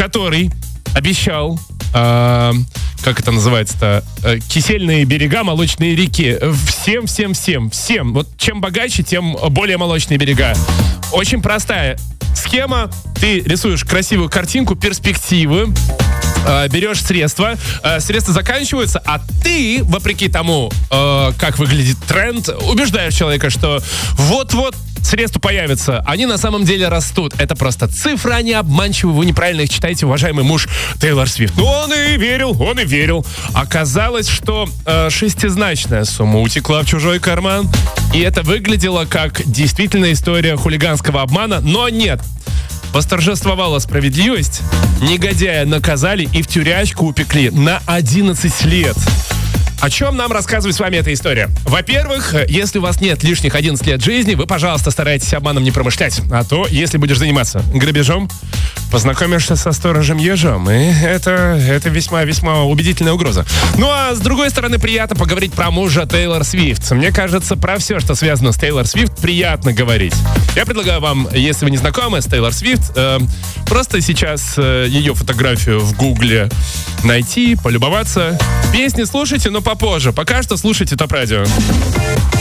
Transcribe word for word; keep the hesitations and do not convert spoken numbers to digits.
который обещал, э, как это называется-то, э, кисельные берега, молочные реки. Всем, всем, всем, всем. Вот чем богаче, тем более молочные берега. Очень простая схема. Ты рисуешь красивую картинку, перспективы, э, берешь средства, э, средства заканчиваются, а ты, вопреки тому, э, как выглядит тренд, убеждаешь человека, что вот-вот средства появятся. Они на самом деле растут. Это просто цифры, они обманчивы. Вы неправильно их читаете, уважаемый муж Тейлор Свифт. Ну, он и верил, он и верил. Оказалось, что э, шестизначная сумма утекла в чужой карман. И это выглядело как действительно история хулиганского обмана. Но нет. Восторжествовала справедливость. Негодяя наказали и в тюрячку упекли на одиннадцать лет. О чем нам рассказывает с вами эта история? Во-первых, если у вас нет лишних одиннадцати лет жизни, вы, пожалуйста, старайтесь обманом не промышлять. А то, если будешь заниматься грабежом, познакомишься со сторожем ежом. И это, это весьма-весьма убедительная угроза. Ну а с другой стороны, приятно поговорить про мужа Тейлор Свифт. Мне кажется, про все, что связано с Тейлор Свифт, приятно говорить. Я предлагаю вам, если вы не знакомы с Тейлор Свифт, э, просто сейчас э, ее фотографию в Гугле найти, полюбоваться. Песни слушайте, но попозже. Пока что слушайте ТОП Радио.